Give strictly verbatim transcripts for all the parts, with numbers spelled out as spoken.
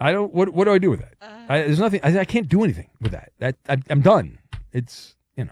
I don't. What What do I do with that? Uh, I, there's nothing. I, I can't do anything with that. That I, I'm done. It's you know.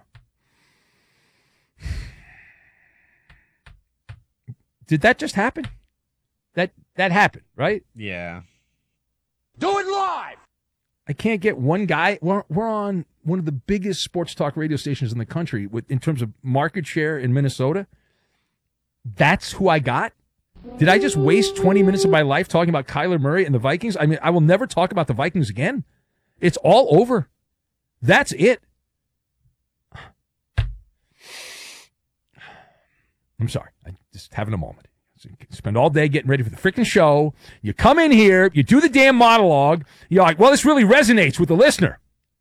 Did that just happen? That that happened, right? Yeah. Do it live. I can't get one guy. We're we're on one of the biggest sports talk radio stations in the country with in terms of market share in Minnesota. That's who I got. Did I just waste twenty minutes of my life talking about Kyler Murray and the Vikings? I mean, I will never talk about the Vikings again. It's all over. That's it. I'm sorry. I'm just having a moment. Spend all day getting ready for the freaking show. You come in here, you do the damn monologue. You're like, well, this really resonates with the listener.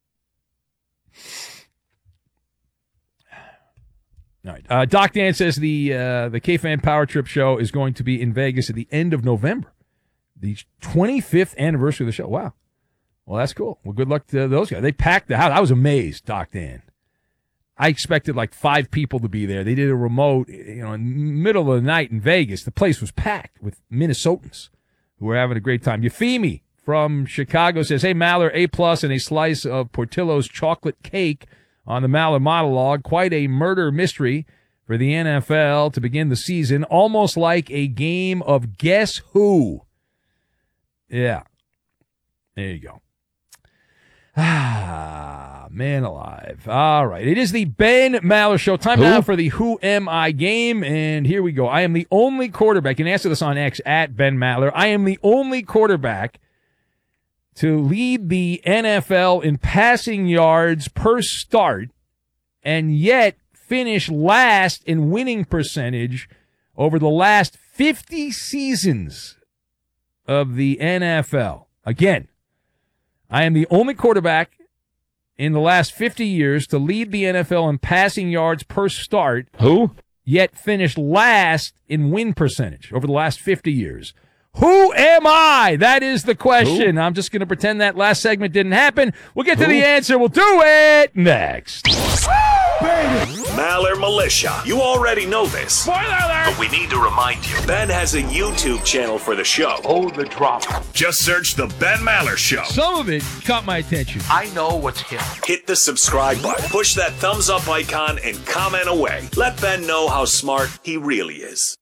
All right. Uh, Doc Dan says the uh, the K-Fan Power Trip show is going to be in Vegas at the end of November, the twenty-fifth anniversary of the show. Wow. Well, that's cool. Well, good luck to those guys. They packed the house. I was amazed, Doc Dan. I expected like five people to be there. They did a remote, you know, in the middle of the night in Vegas. The place was packed with Minnesotans who were having a great time. Euphemi from Chicago says, hey, Maller, A plus and a slice of Portillo's chocolate cake on the Maller monologue. Quite a murder mystery for the N F L to begin the season. Almost like a game of Guess Who. Yeah. There you go. Ah, man alive. All right. It is the Ben Maller Show. Time Who? now for the Who Am I game. And here we go. I am the only quarterback. You can answer this on X at Ben Maller. I am the only quarterback to lead the N F L in passing yards per start and yet finish last in winning percentage over the last fifty seasons of the N F L. Again, I am the only quarterback in the last fifty years to lead the N F L in passing yards per start. Who? Yet finished last in win percentage over the last fifty years. Who am I? That is the question. Who? I'm just going to pretend that last segment didn't happen. We'll get Who? to the answer. We'll do it next. Maller Militia. You already know this. Spoiler alert! But we need to remind you. Ben has a YouTube channel for the show. Oh, the drama. Just search The Ben Maller Show. Some of it caught my attention. I know what's hip. Hit the subscribe button. Push that thumbs up icon and comment away. Let Ben know how smart he really is.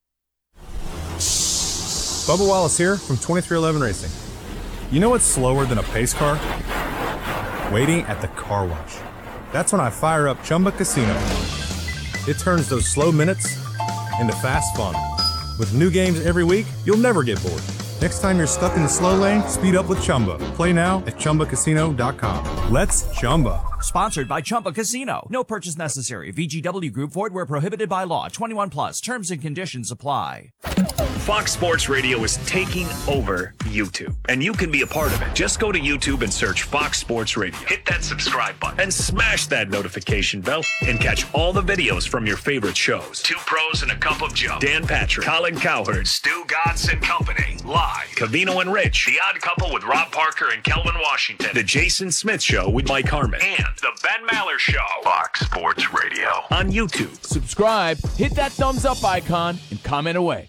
Bubba Wallace here from twenty-three eleven Racing. You know what's slower than a pace car? Waiting at the car wash. That's when I fire up Chumba Casino. It turns those slow minutes into fast fun. With new games every week, you'll never get bored. Next time you're stuck in the slow lane, speed up with Chumba. Play now at Chumba Casino dot com. Let's Chumba. Sponsored by Chumba Casino. No purchase necessary. V G W Group. Void where prohibited by law. twenty-one plus. Terms and conditions apply. Fox Sports Radio is taking over YouTube, and you can be a part of it. Just go to YouTube and search Fox Sports Radio. Hit that subscribe button and smash that notification bell and catch all the videos from your favorite shows. Two Pros and a Cup of Joe. Dan Patrick, Colin Cowherd, Stu Gatz and Company. Live. Cavino and Rich. The Odd Couple with Rob Parker and Kelvin Washington. The Jason Smith Show with Mike Harmon. And The Ben Maller Show. Fox Sports Radio. On YouTube. Subscribe, hit that thumbs up icon, and comment away.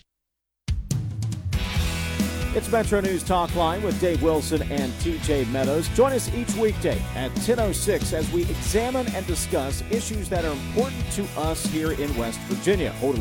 It's Metro News Talk Line with Dave Wilson and T J Meadows. Join us each weekday at ten oh six as we examine and discuss issues that are important to us here in West Virginia.